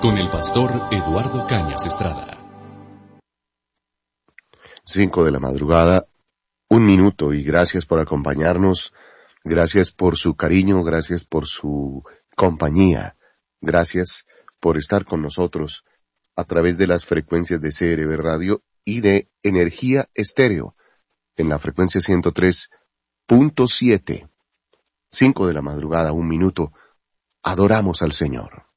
con el pastor Eduardo Cañas Estrada. 5 de la madrugada, 1 minuto, y gracias por acompañarnos, gracias por su cariño, gracias por su compañía, gracias por estar con nosotros a través de las frecuencias de CRB Radio y de Energía Estéreo en la frecuencia 103.7. 5 de la madrugada, 1 minuto, adoramos al Señor.